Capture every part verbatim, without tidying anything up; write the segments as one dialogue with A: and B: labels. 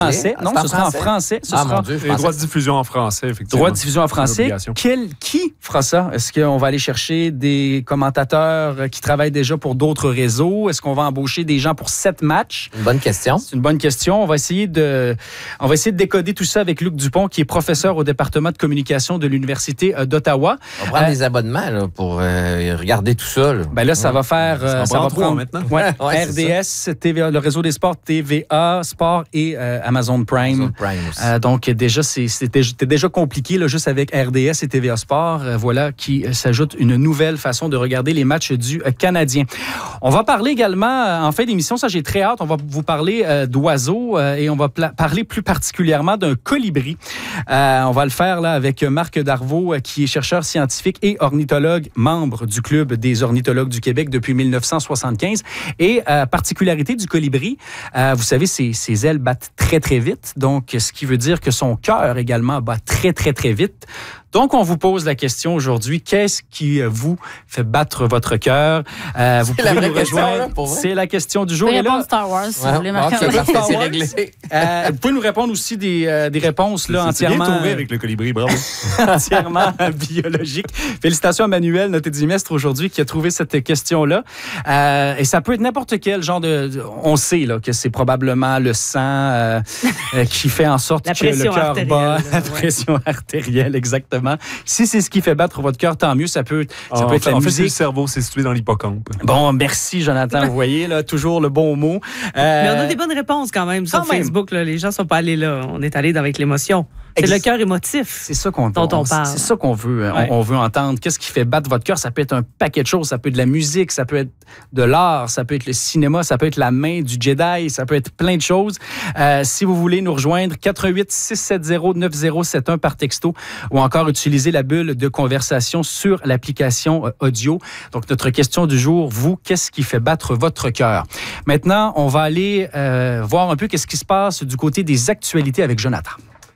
A: Français. Non, ce sera en français. Ce
B: ah,
A: sera
B: mon Dieu,
C: les droits de diffusion en français, effectivement.
A: Droits de diffusion en français. Quel, qui fera ça? Est-ce qu'on va aller chercher des commentateurs qui travaillent déjà pour d'autres réseaux? Est-ce qu'on va embaucher des gens pour sept matchs?
B: Une bonne question.
A: C'est une bonne question. On va essayer de, on va essayer de décoder tout ça avec Luc Dupont, qui est professeur au département de communication de l'Université d'Ottawa.
B: On va prendre euh, des abonnements là, pour euh, regarder tout ça. Là,
A: ben là ça ouais. va faire...
C: Ça,
A: euh, ça va prendre
C: maintenant.
A: Ouais, ouais, R D S, T V A, le réseau des sports, T V A, Sport et euh, Amazon Prime.
B: Amazon Prime aussi.
A: Euh, donc, déjà, c'est, c'était, c'était déjà compliqué, là, juste avec R D S et T V A Sport. Euh, voilà, qui euh, s'ajoute une nouvelle façon de regarder les matchs du euh, Canadien. On va parler également, euh, en fin d'émission, ça, j'ai très hâte, on va vous parler euh, d'oiseaux euh, et on va pla- parler plus particulièrement d'un colibri. Euh, on va le faire, là, avec Marc Darvaux, euh, qui est chercheur scientifique et ornithologue, membre du Club des ornithologues du Québec depuis dix-neuf cent soixante-quinze. Et, euh, particularité du colibri, euh, vous savez, ses, ses ailes battent très, très vite. Donc, ce qui veut dire que son cœur également bat très, très, très vite. Donc, on vous pose la question aujourd'hui, qu'est-ce qui vous fait battre votre cœur? Euh, vous
B: c'est
A: pouvez
B: la
A: nous
B: question,
A: rejoindre.
B: là, pour vrai?
A: C'est la question du jour.
D: Vous
A: Et là,
D: Star Wars, si
B: ouais,
D: vous voulez marquer
B: okay,
D: un
B: parfait, c'est réglé.
A: Euh, vous pouvez nous répondre aussi des, euh, des réponses là,
C: c'est,
A: entièrement...
C: C'est bien trouvé avec le colibri, bravo.
A: entièrement biologiques. Félicitations à Manuel, notre édimestre aujourd'hui, qui a trouvé cette question-là. Euh, et ça peut être n'importe quel genre de... On sait là, que c'est probablement le sang euh, euh, qui fait en sorte
E: la
A: que le cœur bat. La
E: ouais.
A: pression artérielle, exactement. Si c'est ce qui fait battre votre cœur, tant mieux. Ça peut, ça
C: en
A: peut être
C: fait,
A: la
C: en fait,
A: musique.
C: le cerveau, c'est situé dans l'hippocampe.
A: Bon, merci Jonathan. Vous voyez, là, toujours le bon mot.
E: Euh, Mais on a des bonnes réponses quand même sur
A: quand même.
E: Facebook. Là. Les gens ne sont pas allés là. On est allés avec l'émotion. C'est Ex- le cœur émotif.
A: C'est ça qu'on
E: dont on, on parle.
A: C'est ça qu'on veut. Ouais. On, on veut entendre. Qu'est-ce qui fait battre votre cœur? Ça peut être un paquet de choses. Ça peut être de la musique, ça peut être de l'art, ça peut être le cinéma, ça peut être la main du Jedi, ça peut être plein de choses. Euh, si vous voulez nous rejoindre, quatre un huit six sept zéro neuf zéro sept un par texto ou encore utiliser la bulle de conversation sur l'application euh, audio. Donc, notre question du jour, vous, qu'est-ce qui fait battre votre cœur? Maintenant, on va aller euh, voir un peu qu'est-ce qui se passe du côté des actualités avec Jonathan.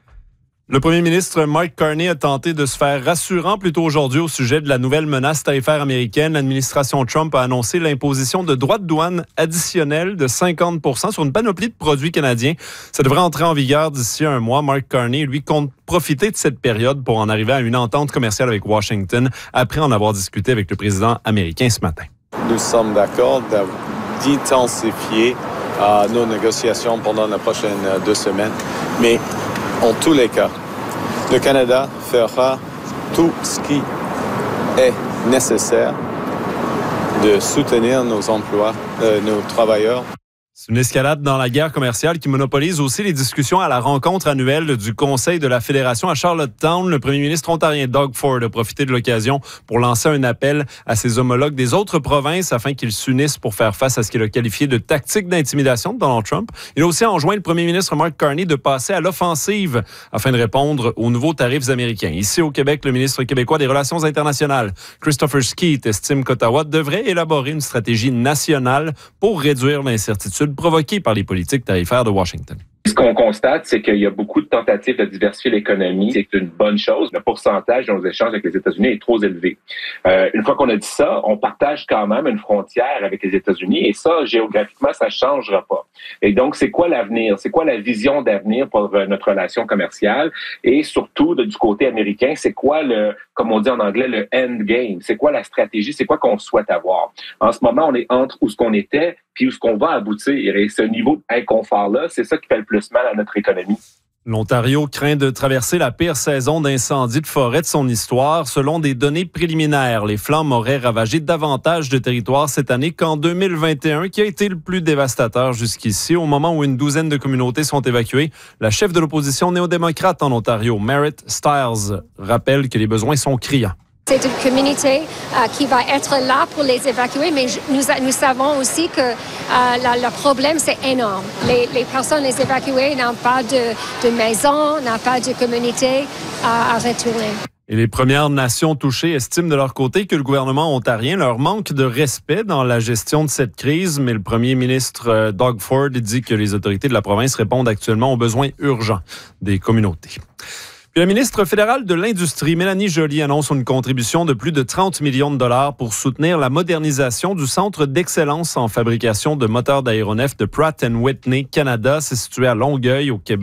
C: Le premier ministre Mike Carney a tenté de se faire rassurant plus tôt aujourd'hui au sujet de la nouvelle menace tarifaire américaine. L'administration Trump a annoncé l'imposition de droits de douane additionnels de cinquante pour cent sur une panoplie de produits canadiens. Ça devrait entrer en vigueur d'ici un mois. Mark Carney, lui, compte profiter de cette période pour en arriver à une entente commerciale avec Washington après en avoir discuté avec le président américain ce matin.
F: Nous sommes d'accord d'intensifier euh, nos négociations pendant les prochaines euh, deux semaines, mais en tous les cas, le Canada fera tout ce qui est nécessaire de soutenir nos emplois, euh, nos travailleurs.
C: C'est une escalade dans la guerre commerciale qui monopolise aussi les discussions à la rencontre annuelle du Conseil de la Fédération à Charlottetown. Le premier ministre ontarien Doug Ford a profité de l'occasion pour lancer un appel à ses homologues des autres provinces afin qu'ils s'unissent pour faire face à ce qu'il a qualifié de tactique d'intimidation de Donald Trump. Il a aussi enjoint le premier ministre Mark Carney de passer à l'offensive afin de répondre aux nouveaux tarifs américains. Ici au Québec, le ministre québécois des Relations internationales, Christopher Skeet, estime qu'Ottawa devrait élaborer une stratégie nationale pour réduire l'incertitude provoquée par les politiques tarifaires de Washington.
G: Ce qu'on constate, c'est qu'il y a beaucoup de tentatives de diversifier l'économie. C'est une bonne chose. Le pourcentage de nos échanges avec les États-Unis est trop élevé. Euh, une fois qu'on a dit ça, on partage quand même une frontière avec les États-Unis et ça, géographiquement, ça ne changera pas. Et donc, c'est quoi l'avenir? C'est quoi la vision d'avenir pour notre relation commerciale? Et surtout, de, du côté américain, c'est quoi le, comme on dit en anglais, le end game? C'est quoi la stratégie? C'est quoi qu'on souhaite avoir? En ce moment, on est entre où ce qu'on était puis où ce qu'on va aboutir. Et ce niveau d'inconfort-là, c'est ça qui fait le plus mal à notre économie.
C: L'Ontario craint de traverser la pire saison d'incendie de forêt de son histoire. Selon des données préliminaires, les flammes auraient ravagé davantage de territoires cette année qu'en deux mille vingt et un, qui a été le plus dévastateur jusqu'ici. Au moment où une douzaine de communautés sont évacuées, la chef de l'opposition néo-démocrate en Ontario, Merritt Stiles, rappelle que les besoins sont criants.
H: C'est une communauté euh, qui va être là pour les évacuer, mais nous, nous savons aussi que euh, la, le problème, c'est énorme. Les, les personnes les évacuées n'ont pas de, de maison, n'ont pas de communauté à, à retourner.
C: Et les Premières Nations touchées estiment de leur côté que le gouvernement ontarien leur manque de respect dans la gestion de cette crise, mais le premier ministre Doug Ford dit que les autorités de la province répondent actuellement aux besoins urgents des communautés. Puis la ministre fédérale de l'Industrie, Mélanie Joly, annonce une contribution de plus de trente millions de dollars pour soutenir la modernisation du Centre d'excellence en fabrication de moteurs d'aéronefs de Pratt and Whitney Canada. C'est situé à Longueuil, au Québec.